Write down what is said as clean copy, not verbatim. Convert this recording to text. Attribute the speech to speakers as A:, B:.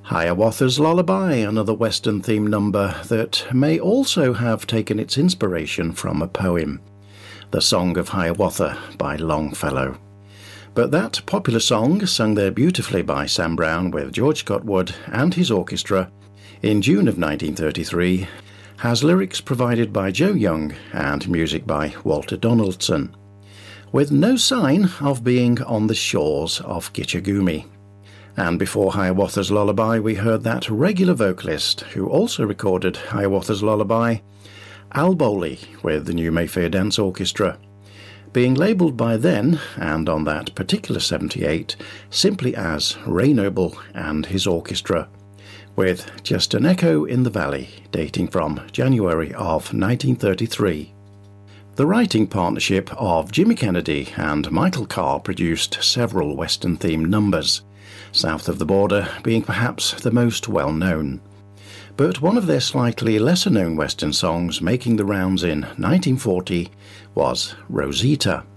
A: Hiawatha's Lullaby, another Western-themed number that may also have taken its inspiration from a poem, The Song of Hiawatha by Longfellow. But that popular song, sung there beautifully by Sam Brown with George Scott Wood and his orchestra in June of 1933, has lyrics provided by Joe Young and music by Walter Donaldson, with no sign of being on the shores of Gitchagumi. And before Hiawatha's Lullaby, we heard that regular vocalist who also recorded Hiawatha's Lullaby, Al Bowley, with the New Mayfair Dance Orchestra, being labelled by then, and on that particular 78, simply as Ray Noble and his orchestra, with Just an Echo in the Valley, dating from January of 1933. The writing partnership of Jimmy Kennedy and Michael Carr produced several Western-themed numbers, South of the Border being perhaps the most well-known. But one of their slightly lesser-known Western songs making the rounds in 1940 was Rosita.